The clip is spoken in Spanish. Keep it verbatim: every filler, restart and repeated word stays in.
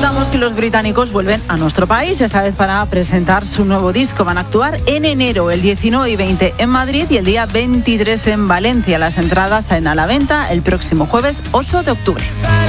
contamos que los británicos vuelven a nuestro país, esta vez para presentar su nuevo disco. Van a actuar en enero, el diecinueve y veinte en Madrid y el día veintitrés en Valencia. Las entradas salen a la venta el próximo jueves ocho de octubre.